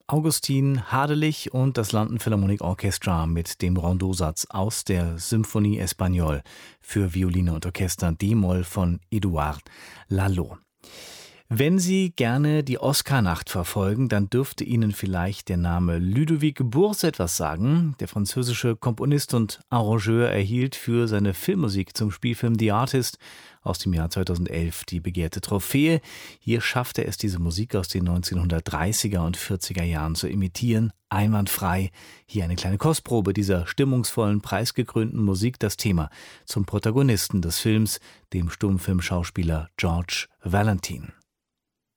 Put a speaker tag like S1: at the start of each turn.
S1: Augustin Hadelich und das London Philharmonic Orchestra mit dem Rondeausatz aus der Symphonie Espagnole für Violine und Orchester D-Moll von Édouard Lalo. Wenn Sie gerne die Oscarnacht verfolgen, dann dürfte Ihnen vielleicht der Name Ludovic Bource etwas sagen. Der französische Komponist und Arrangeur erhielt für seine Filmmusik zum Spielfilm The Artist aus dem Jahr 2011 die begehrte Trophäe. Hier schaffte er es, diese Musik aus den 1930er und 40er Jahren zu imitieren. Einwandfrei. Hier eine kleine Kostprobe dieser stimmungsvollen, preisgekrönten Musik. Das Thema zum Protagonisten des Films, dem Stummfilmschauspieler George Valentin.